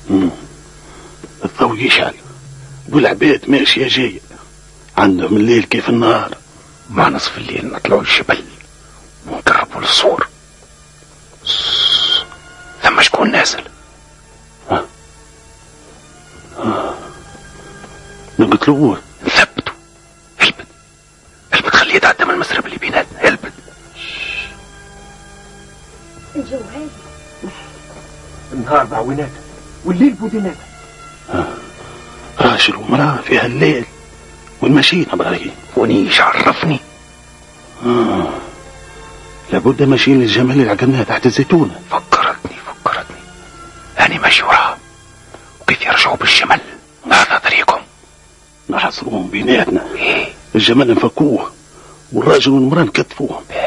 الضوء يشعل والعباد ماشية جاية، عندهم الليل كيف النهار. مع نصف الليل نطلعوا الجبل ونقربوا للصور. ثم شكون نازل؟ نقتلوه. نثبتوا. البت خليه يتعدى من المسرب اللي بيناتنا. البت الجو هادي، النهار بعويناته والليل بوديناته. راجل ومرأة في هالليل والمشينا ابراهيم. ونيش عرفني. لابد ماشيين للجمال اللي عقلناه تحت الزيتونة. فكرتني أنا ماشي وراهم، وكيف يرجعوا بالجمل هذا طريقهم. نحصروهم بيناتنا. إيه؟ الجمال نفكوه والراجل والمرأة نكتفوهم.